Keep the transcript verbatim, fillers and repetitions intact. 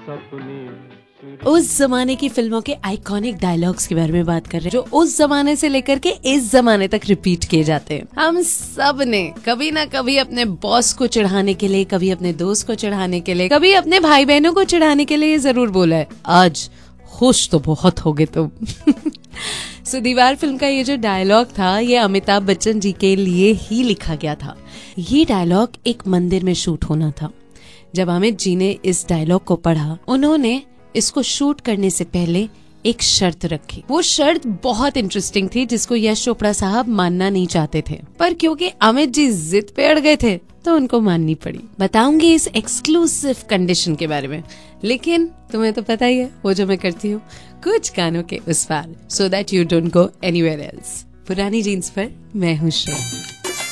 उस जमाने की फिल्मों के आइकॉनिक डायलॉग्स के बारे में बात कर रहे हैं जो उस जमाने से लेकर के इस जमाने तक रिपीट किए जाते हैं। हम सब ने कभी ना कभी अपने बॉस को चिढ़ाने के लिए, कभी अपने दोस्त को चिढ़ाने के लिए, कभी अपने भाई बहनों को चिढ़ाने के लिए जरूर बोला है, आज खुश तो बहुत हो गए तुम। सो दीवार फिल्म का ये जो डायलॉग था ये अमिताभ बच्चन जी के लिए ही लिखा गया था। ये डायलॉग एक मंदिर में शूट होना था। जब अमित जी ने इस डायलॉग को पढ़ा, उन्होंने इसको शूट करने से पहले एक शर्त रखी। वो शर्त बहुत इंटरेस्टिंग थी जिसको यश चोपड़ा साहब मानना नहीं चाहते थे, पर क्योंकि अमित जी जिद पे अड़ गए थे तो उनको माननी पड़ी। बताऊंगी इस एक्सक्लूसिव कंडीशन के बारे में, लेकिन तुम्हें तो पता ही है वो जो मैं करती हूँ कुछ गानों के उस पार, so that you don't go anywhere else. पुरानी जीन्स पर मैं हूँ श्रेया।